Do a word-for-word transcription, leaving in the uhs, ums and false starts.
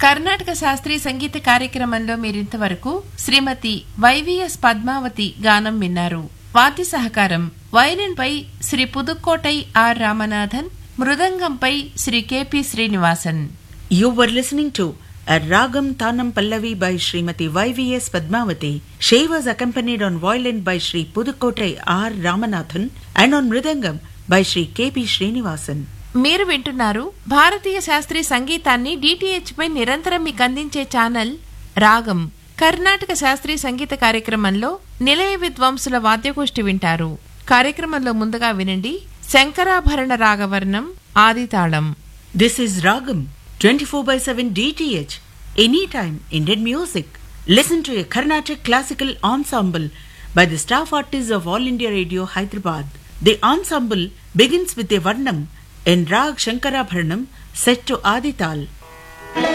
కర్ణాటక శాస్త్రీయ సంగీత కార్యక్రమంలో మీరింతవరకు శ్రీమతి వైవిఎస్ పద్మావతి గానం విన్నారు. వాద్య సహకారం వయలిన్పై Shri Pudukkottai are Ramanathan, మృదంగంపై Shri KP Srinivasan. You were listening to a Ragam Tanam Pallavi by Srimati Y V S Padmavati. She was accompanied on violin by Sri Pudukottai R Ramanathan and on mridangam by Sri K P Srinivasan. మీరు వింటున్నారు భారతీయ శాస్త్రీయ సంగీతాన్ని DTH పై నిరంతరం మీకు అందించే channel రాగం. కర్ణాటక శాస్త్రీయ సంగీత కార్యక్రమంలో నిలయ విద్వాంసుల వాద్యగోష్ఠి వింటారు. కార్యక్రమంలో ముందుగా వినండి Shankarabharana రాగవర్ణం ఆదితాళం. This is Ragam twenty-four by seven D T H. Anytime Indian music. Listen to a Carnatic classical ensemble by the staff artists of All India Radio Hyderabad. The ensemble begins with a varnam in Rag Shankarabharanam set to Adital.